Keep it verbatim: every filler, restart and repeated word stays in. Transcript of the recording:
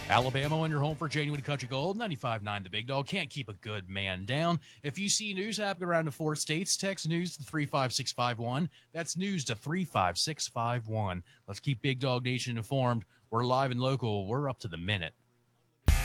Alabama on your home for Genuine Country Gold, ninety-five point nine The Big Dog. Can't keep a good man down. If you see news happening around the four states, text news to three five six five one. That's news to three five six five one. Let's keep Big Dog Nation informed. We're live and local. We're up to the minute.